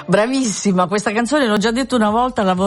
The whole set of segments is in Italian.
Bravissima, questa canzone l'ho già detto una volta, la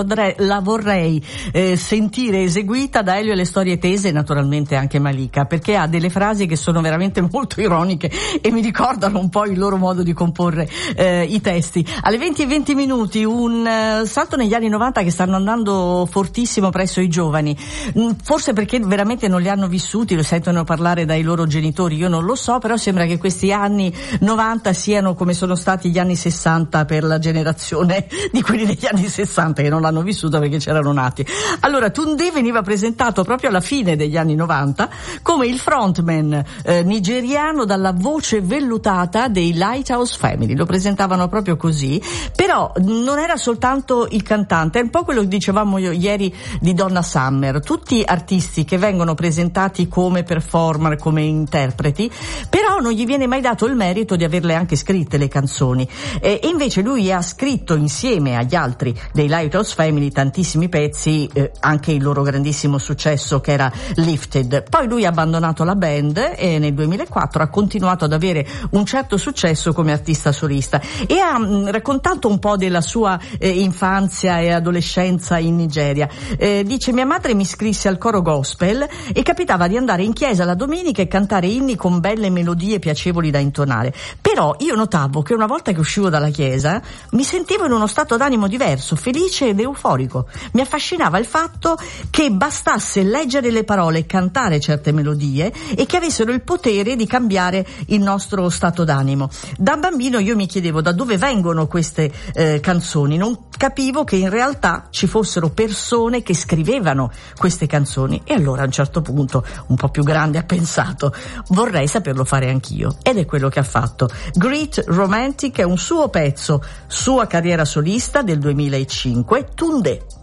vorrei sentire eseguita da Elio e le storie tese, e naturalmente anche Malika, perché ha delle frasi che sono veramente molto ironiche e mi ricordano un po' il loro modo di comporre i testi. Alle 20:20 un salto negli anni 90 che stanno andando fortissimo presso i giovani, forse perché veramente non li hanno vissuti, lo sentono parlare dai loro genitori, io non lo so, però sembra che questi anni 90 siano come sono stati gli anni 60 per la generazione di quelli degli anni 60 che non l'hanno vissuto perché c'erano nati. Allora Tunde veniva presentato proprio alla fine degli anni 90 come il frontman nigeriano dalla voce vellutata dei Lighthouse Family, lo presentavano proprio così, però non era soltanto il cantante, è un po' quello che dicevamo ieri di Donna Summer, tutti artisti che vengono presentati come performer, come interpreti, però non gli viene mai dato il merito di averle anche scritte le canzoni, e invece lui ha scritto insieme agli altri dei Lighthouse Family tantissimi pezzi, anche il loro grandissimo successo che era Lifted. Poi lui ha abbandonato la band e nel 2004 ha continuato ad avere un certo successo come artista solista e ha raccontato un po' della sua infanzia e adolescenza in Nigeria. Dice: mia madre mi iscrisse al coro gospel e capitava di andare in chiesa la domenica e cantare inni con belle melodie piacevoli da intonare, però io notavo che una volta che uscivo dalla chiesa mi sentivo in uno stato d'animo diverso, felice ed euforico. Mi affascinava il fatto che bastasse leggere le parole e cantare certe melodie e che avessero il potere di cambiare il nostro stato d'animo. Da bambino io mi chiedevo da dove vengono queste canzoni, non capivo che in realtà ci fossero persone che scrivevano queste canzoni, e allora a un certo punto, un po' più grande, ha pensato: vorrei saperlo fare anch'io, ed è quello che ha fatto. Great Romantic è un suo pezzo, sua carriera solista del 2005, Tunde.